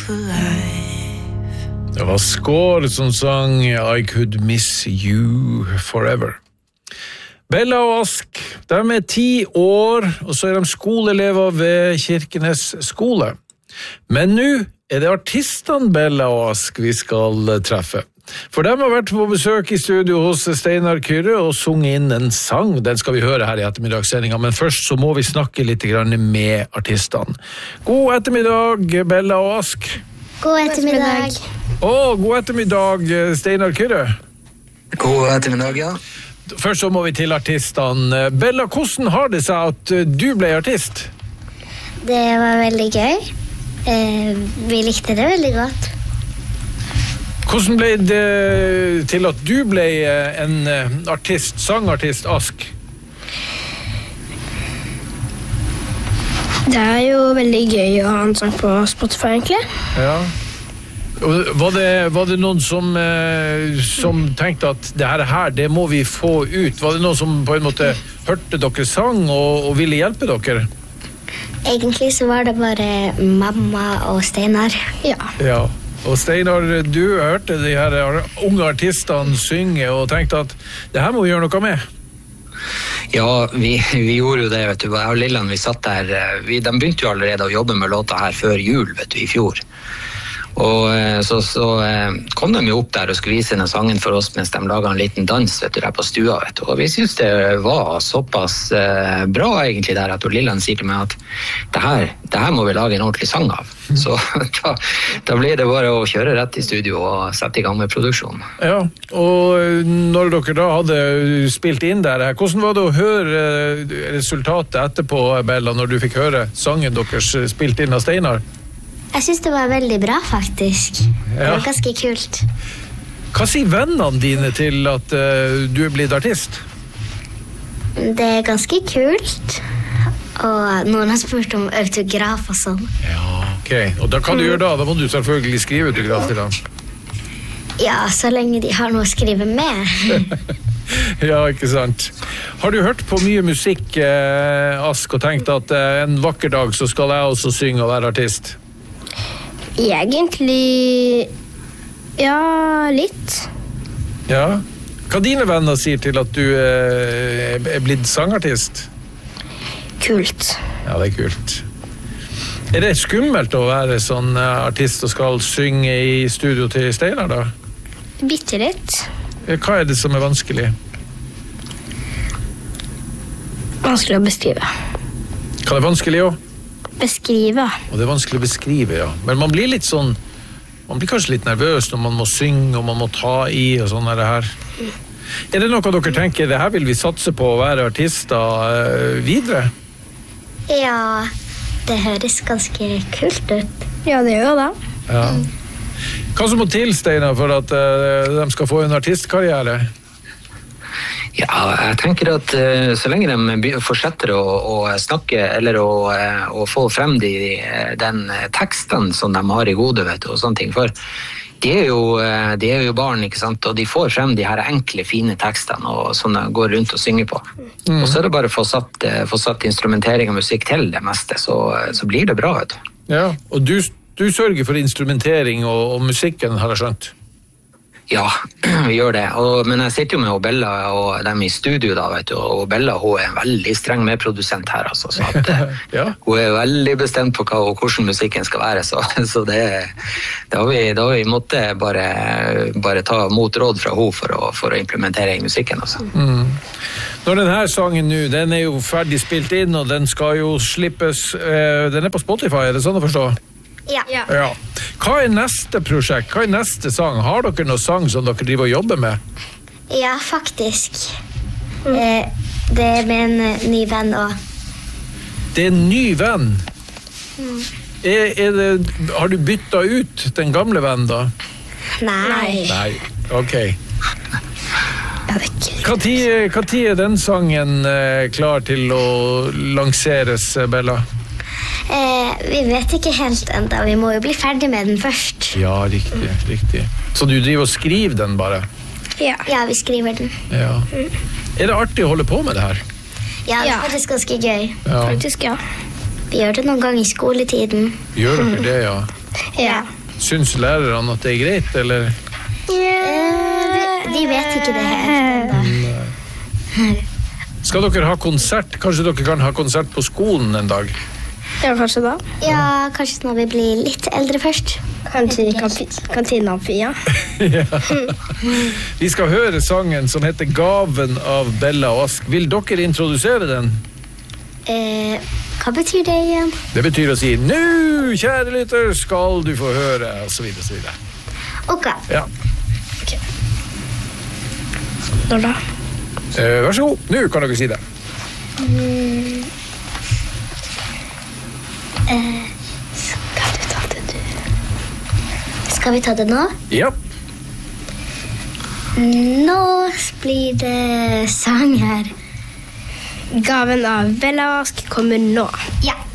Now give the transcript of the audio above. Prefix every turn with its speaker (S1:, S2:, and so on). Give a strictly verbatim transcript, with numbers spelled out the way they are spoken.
S1: for life.
S2: Det var Skår som sang I Could Miss You Forever. Bella og Ask, de er ti år, og så er de skoleelever ved Kirkenes skole. Men nå er det artistene Bella og Ask vi skal treffe. For de har vært på besøk i studio hos Steinar Kyrre og sunget inn en sang. Den skal vi høre her i ettermiddagssendingen, men først så må vi snakke litt grann med artistene. God ettermiddag, Bella og Ask.
S3: God ettermiddag.
S2: Å, god ettermiddag, Steinar Kyrre.
S4: God ettermiddag, ja.
S2: Først så må vi til artistene. Bella, hvordan har det seg at du ble artist?
S3: Det var veldig gøy. Eh, vi likte det veldig godt.
S2: Hvordan ble det til at du ble en artist, sangartist, Ask?
S5: Det er jo veldig gøy å ha en sang på Spotify, egentlig.
S2: Ja. Var det, var det noen som, eh, som tenkte at det her, her, det må vi få ut? Var det noen som på en måte hørte dere sang og, og ville hjelpe dere?
S3: Egentlig så var det bare mamma og Steinar.
S5: Ja.
S2: Ja. Og Steinar, du hørte de her unge artistene synge og tenkte at det her må vi gjøre noe med.
S4: Ja, vi, vi gjorde jo det, vet du. Jeg og Lilland, vi satt der, vi, de begynte jo allerede å jobbe med låta her før jul, vet du, i fjor. Og så, så kom de jo opp der og skulle vise denne sangen for oss mens de laget en liten dans, vet du, der på stua, vet du. Og vi synes det var såpass eh, bra egentlig der at Lilland sier til meg at det her, det her må vi lage en ordentlig sang av. Så da, da ble det bare å kjøre rett i studio og sette i gang med produksjonen.
S2: Ja, og når dere da hadde spilt inn der, hvordan var det å høre resultatet etterpå, Bella, når du fikk høre sangen deres spilt inn av Steinar?
S3: Jeg synes det var veldig bra, faktisk. Det
S2: Ja.
S3: var ganske kult.
S2: Hva sier vennene dine til at uh, du er blitt artist?
S3: Det er ganske kult. Og noen har spurt om autograf og sånn.
S2: Ja, ok. Og da kan du gjøre da, da må du selvfølgelig skrive autograf til dem.
S3: Ja, så lenge de har noe å skrive med.
S2: Ja, ikke sant. Har du hørt på mye musikk, eh, Ask, og tenkt at eh, en vakker dag så skal jeg også synge og være artist?
S5: Egentlig... Ja, litt.
S2: Ja. Hva dine venner sier til at du eh, er blitt sangartist?
S5: Kult.
S2: Ja, det er kult. Er det skummelt å være sånn eh, artist og skal synge i studio til Steinar da?
S5: Bitte litt.
S2: Hva er det som er vanskelig?
S5: Vanskelig å beskrive.
S2: Hva er vanskelig å?
S5: Beskrive.
S2: Og det er vanskelig å beskrive, ja. Men man blir litt sånn, man blir kanskje litt nervøs når man må synge og man må ta i og sånn er det her. Er det noe dere tenker, det her vil vi satse på å være artister uh, videre?
S3: Ja, det høres ganske kult ut.
S5: Ja, det gjør det.
S2: Ja. Hva som må til, Steinar, for at uh, de skal få en artistkarriere?
S4: Ja, jeg tenker at uh, så lenge de fortsetter å, å snakke eller å, uh, å få frem de, den teksten som de har i gode, vet du, og sånne ting, for de er, jo, uh, de er jo barn, ikke sant, og de får frem de her enkle, fine tekstene og sånne går rundt og synger på. Mm. Og så er det bare å få satt, uh, få satt instrumentering og musikk til det meste, så, uh, så blir det bra, vet du.
S2: Ja, og du, du sørger for instrumentering og, og musikken, har jeg skjønt?
S4: Ja, vi gjør det. Og, men jeg sitter jo med Bella og dem i studio da, vet du, og Bella hun er en veldig streng medprodusent her, altså, så at, ja. Hun er veldig bestemt på hva, og hvordan musikken skal være, så, så det, da har vi, da har vi måttet bare, bare ta mot råd fra henne for å, for å implementere i musikken, altså.
S2: Mm. Når denne sangen nå, den er jo ferdig spilt inn, og den skal jo slippes, eh, den er på Spotify, er det sånn å forstå?
S3: Ja.
S2: Ja. Hva er neste prosjekt? Hva er neste sang? Har dere noen sang som dere driver og jobber med?
S3: Ja, faktisk. Mm. Eh, det er med en uh, ny venn også.
S2: Det er en ny venn?
S3: Mm.
S2: Er, er det, har du byttet ut den gamle vennen da?
S3: Nei.
S2: Nei, ok. Hva tid, hva tid er den sangen eh, klar til å lanseres, Bella?
S3: Eh, vi vet ikke helt enda, vi må jo bli ferdig med den først.
S2: Ja, riktig, mm. riktig. Så du driver og skriver den bare?
S3: Ja, ja vi skriver den.
S2: Ja. Mm. Er det artig å holde på med det her?
S3: Ja, det er faktisk ganske gøy.
S2: Ja.
S5: Faktisk, ja.
S3: Vi gjør det noen gang i skoletiden.
S2: Gjør dere det, ja?
S5: Ja.
S2: Syns lærerne at det er greit, eller?
S3: Eh, de vet ikke det helt ennå.
S2: Skal dere ha konsert? Kanskje dere kan ha konsert på skolen en dag?
S5: Ja, kanskje da.
S3: Ja, kanskje når vi blir litt eldre først.
S5: Kanskje i kantina, ja.
S2: Ja. Vi skal høre sangen som heter Gaven av Bella og Ask. Vil dere introdusere den?
S3: Eh, hva betyr det igjen?
S2: Det betyr å si, nå, kjære lytter, skal du få høre, og så videre, så videre.
S3: Ok.
S2: Ja.
S5: Når da?
S2: Eh, vær så god, nå kan dere si det.
S3: Mm. Eh, skal du ta det, du? Skal vi ta det nå?
S2: Ja.
S3: Nå blir det sang her.
S5: Gaven av Bella og Ask kommer nå.
S3: Ja.